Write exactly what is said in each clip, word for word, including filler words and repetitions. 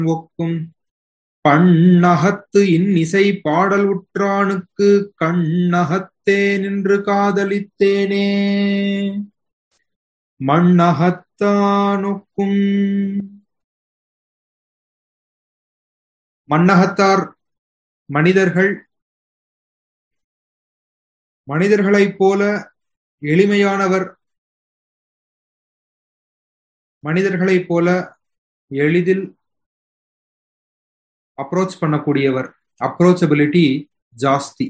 ஒக்கும் பண்ணகத்து இன்னிசை பாடல் உற்றானுக்கு கண்ணகத்தே நின்று காதலித்தேனே. மண்ணகத்தானொக்கும் மண்ணகத்தார் மனிதர்கள் மனிதர்களைப் போல எளிமையானவர், மனிதர்களைப் போல எளிதில் அப்ரோச் பண்ணக்கூடியவர், அப்ரோச்சபிலிட்டி ஜாஸ்தி.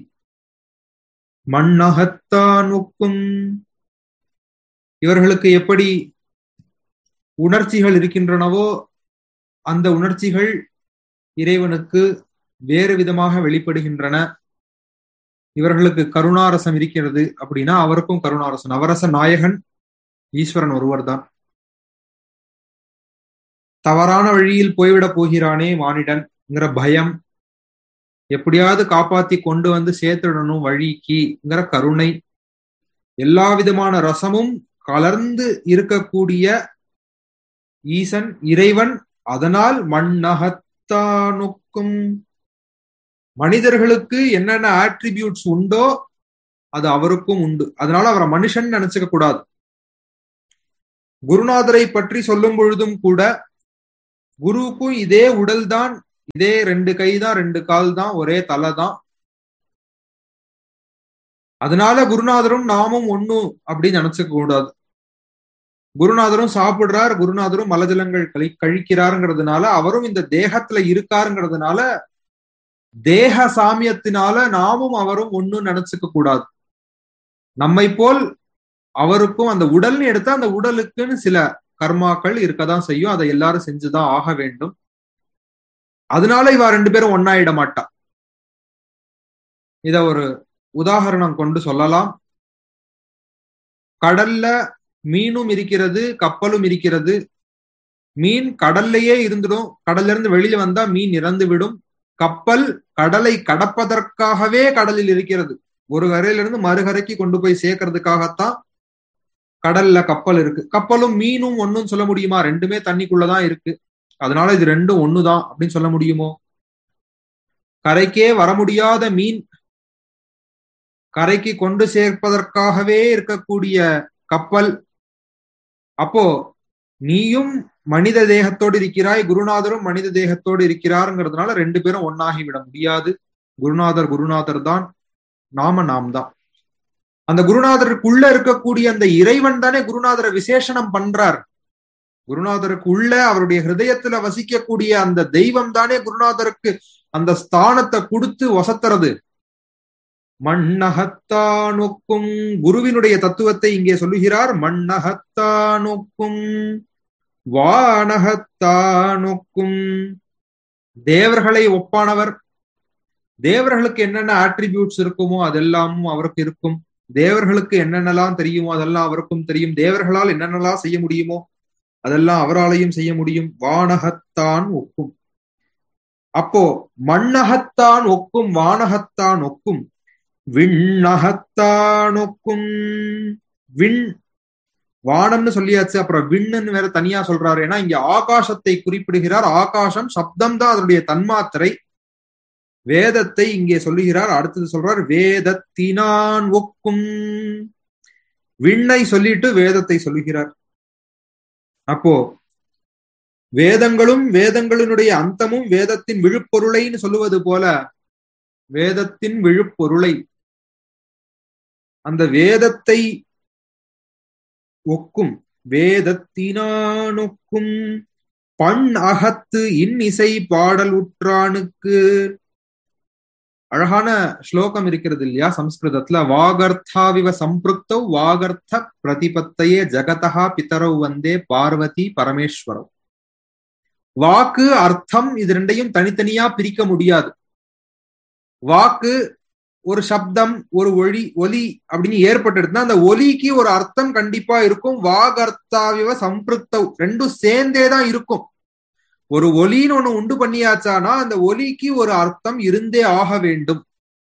மண்ணகத்தானுக்கும் இவர்களுக்கு எப்படி உணர்ச்சிகள் இருக்கின்றனவோ அந்த உணர்ச்சிகள் இறைவனுக்கு வேறு விதமாக வெளிப்படுகின்றன. இவர்களுக்கு கருணாரசம் இருக்கிறது அப்படின்னா அவருக்கும் கருணாரசம். நவரச நாயகன் ஈஸ்வரன் ஒருவர் தான். தவறான வழியில் போய்விடப் போகிறானே மானிடன்ங்கிற பயம், எப்படியாவது காப்பாத்தி கொண்டு வந்து சேர்த்துடணும் வழிக்குங்கிற கருணை, எல்லா விதமான ரசமும் கலர்ந்து இருக்கக்கூடிய ஈசன் இறைவன். அதனால் மண்ணகத்தானுக்கும் மனிதர்களுக்கு என்னென்ன ஆட்ரிபியூட்ஸ் உண்டோ அது அவருக்கும் உண்டு. அதனால அவரை மனுஷன் நினைச்சுக்க கூடாது. குருநாதரை பற்றி சொல்லும் பொழுதும் கூட குருவுக்கும் இதே உடல் தான், இதே ரெண்டு கை தான், ரெண்டு கால் தான், ஒரே தலை தான். அதனால குருநாதரும் நாமும் ஒண்ணு அப்படின்னு நினைச்சுக்க கூடாது. குருநாதரும் சாப்பிடுறார், குருநாதரும் மலஜலங்கள் கழி கழிக்கிறாருங்கிறதுனால அவரும் இந்த தேகத்துல இருக்காருங்கிறதுனால தேக சாமியத்தினால நாமும் அவரும் ஒண்ணு நினைச்சுக்க கூடாது. நம்மை போல் அவருக்கும் அந்த உடல்னு எடுத்தா அந்த உடலுக்குன்னு சில கர்மாக்கள் இருக்கதான் செய்யும். அதை எல்லாரும் செஞ்சுதான் ஆக வேண்டும். அதனால இவ ரெண்டு பேரும் ஒன்னாயிட மாட்டா. இத ஒரு உதாரணம் கொண்டு சொல்லலாம். கடல்ல மீனும் இருக்கிறது, கப்பலும் இருக்கிறது. மீன் கடல்லையே இருந்துடும், கடல்ல இருந்து வெளியில வந்தா மீன் இறந்து விடும். கப்பல் கடலை கடப்பதற்காகவே கடலில் இருக்கிறது. ஒரு கரையிலிருந்து மறுகரைக்கு கொண்டு போய் சேர்க்கறதுக்காகத்தான் கடல்ல கப்பல் இருக்கு. கப்பலும் மீனும் ஒன்னும் சொல்ல முடியுமா? ரெண்டுமே தண்ணிக்குள்ளதான் இருக்கு. அதனால இது ரெண்டும் ஒண்ணுதான் அப்படின்னு சொல்ல முடியுமோ? கரைக்கே வர முடியாத மீன் கரைக்கு கொண்டு சேர்ப்பதற்காகவே இருக்கக்கூடிய கப்பல். அப்போ நீயும் மனித தேகத்தோடு இருக்கிறாய், குருநாதரும் மனித தேகத்தோடு இருக்கிறாருங்கிறதுனால ரெண்டு பேரும் ஒன்னாகி விட முடியாது. குருநாதர் குருநாதர் தான், நாம நாம் தான். அந்த குருநாதருக்குள்ள இருக்கக்கூடிய அந்த இறைவன் தானே குருநாதரை விசேஷனம் பண்றார். குருநாதருக்கு உள்ள அவருடைய ஹிருதயத்துல வசிக்கக்கூடிய அந்த தெய்வம் தானே குருநாதருக்கு அந்த ஸ்தானத்தை கொடுத்து வசத்துறது. மண்ணகத்தானொக்கும் குருவினுடைய தத்துவத்தை இங்கே சொல்லுகிறார். மண்ணகத்தானொக்கும் வானகத்தானொக்கும் தேவர்களை ஒப்பானவர். தேவர்களுக்கு என்னென்ன ஆட்ரிபியூட்ஸ் இருக்குமோ அதெல்லாமும் அவருக்கு இருக்கும். தேவர்களுக்கு என்னென்னலாம் தெரியுமோ அதெல்லாம் அவருக்கும் தெரியும். தேவர்களால் என்னென்னலாம் செய்ய முடியுமோ அதெல்லாம் அவராலையும் செய்ய முடியும். வானகத்தான் ஒக்கும். அப்போ மண்ணகத்தான் ஒக்கும், வானகத்தான் ஒக்கும், விண்ணகத்தானொக்கும். விண் வானம்னு சொல்லியாச்சு, அப்புறம் விண்ணுன்னு வேற தனியா சொல்றாரு. ஏன்னா இங்க ஆகாசத்தை குறிப்பிடுகிறார். ஆகாசம் சப்தம் தான் அதனுடைய தன்மாத்திரை. வேதத்தை இங்கே சொல்லுகிறார். அடுத்தது சொல்றார் வேதத்தினான் ஒக்கும். விண்ணை சொல்லிட்டு வேதத்தை சொல்லுகிறார். அப்போ வேதங்களும் வேதங்களினுடைய அந்தமும் வேதத்தின் விழுப்பொருளைன்னு சொல்லுவது போல வேதத்தின் விழுப்பொருளை, அந்த வேதத்தை ஒக்கும், வேதத்தினானொக்கும். பண் அகத்து இன்னிசை பாடல் உற்றானுக்கு. அழகான ஸ்லோகம் இருக்கிறது இல்லையா சம்ஸ்கிருதத்துல? வாகர்த்தாவிவ சம்பிருக்தௌ வாகர்த்த பிரதிபத்தையே ஜகதா பிதரௌ வந்தே பார்வதி பரமேஸ்வரௌ. வாக்கு அர்த்தம் இது ரெண்டையும் தனித்தனியா பிரிக்க முடியாது. வாக்கு ஒரு சப்தம், ஒரு ஒளி ஒலி அப்படின்னு ஏற்பட்டுடுதுன்னா அந்த ஒலிக்கு ஒரு அர்த்தம் கண்டிப்பா இருக்கும். வாகர்த்தாவிவ சம்பிருக்தௌ ரெண்டும் சேர்ந்தேதான் இருக்கும். ஒரு ஒலின்னு ஒண்ணு உண்டு பண்ணியாச்சானா அந்த ஒலிக்கு ஒரு அர்த்தம் இருந்தே ஆக வேண்டும்.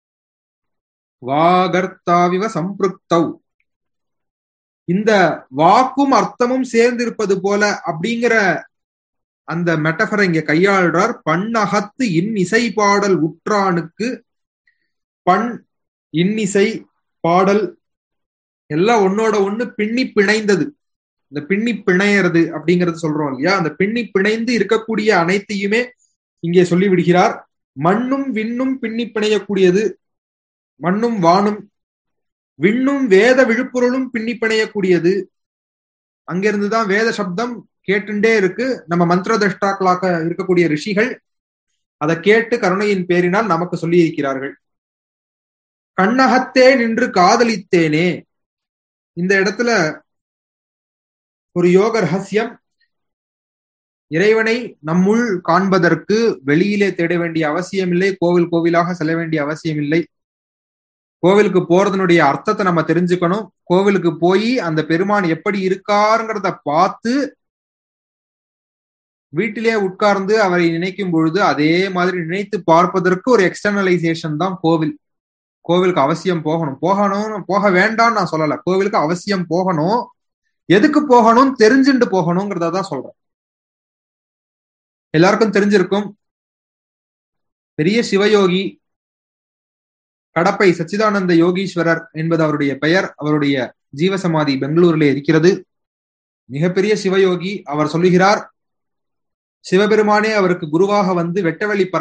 வாகர்த்தாவிவ சம்பிருக்தௌ. இந்த வாக்கும் அர்த்தமும் சேர்ந்திருப்பது போல அப்படிங்கிற அந்த மெட்டபரை இங்க கையாளுறார். பண்ணகத்து இன்னிசை பாடல் உற்றானுக்கு, பண் இன்னிசை பாடல் எல்லாம் ஒன்னோட ஒண்ணு பின்னி பிணைந்தது. இந்த பின்னி பிணையறது அப்படிங்கறது சொல்றோம் இல்லையா, அந்த பின்னி பிணைந்து இருக்கக்கூடிய அனைத்தையுமே இங்கே சொல்லி விடுகிறார். மண்ணும் விண்ணும் பின்னி பிணையக்கூடியது, மண்ணும் வானும், விண்ணும் வேத விழுப்புரலும் பின்னி பிணையக்கூடியது. அங்கிருந்துதான் வேத சப்தம் கேட்டுண்டே இருக்கு. நம்ம மந்திர தஷ்டாக்களாக இருக்கக்கூடிய ரிஷிகள் அதை கேட்டு கருணையின் பேரினால் நமக்கு சொல்லி இருக்கிறார்கள். கண்ணகத்தே நின்று காதலித்தேனே, இந்த இடத்துல ஒரு யோக ரகசியம். இறைவனை நம்முள் காண்பதற்கு வெளியிலே தேட வேண்டிய அவசியம் இல்லை, கோவில் கோவிலாக செல்ல வேண்டிய அவசியம் இல்லை. கோவிலுக்கு போறதனுடைய அர்த்தத்தை நம்ம தெரிஞ்சுக்கணும். கோவிலுக்கு போய் அந்த பெருமான் எப்படி இருக்காருங்கிறத பார்த்து வீட்டிலே உட்கார்ந்து அவரை நினைக்கும் பொழுது அதே மாதிரி நினைத்து பார்ப்பதற்கு ஒரு எக்ஸ்டர்னலைசேஷன் தான் கோவில். கோவிலுக்கு அவசியம் போகணும், போகணும் போக வேண்டாம்னு நான் சொல்லல, கோவிலுக்கு அவசியம் போகணும். எதுக்கு போகணும் தெரிஞ்சுட்டு போகணுங்கிறத தான் சொல்றேன். எல்லாருக்கும் தெரிஞ்சிருக்கும், பெரிய சிவயோகி கடப்பை சச்சிதானந்த யோகீஸ்வரர் என்பது அவருடைய பெயர். அவருடைய ஜீவசமாதி பெங்களூரிலே இருக்கிறது. மிகப்பெரிய சிவயோகி. அவர் சொல்லுகிறார், சிவபெருமானே அவருக்கு குருவாக வந்து வெட்டவெளி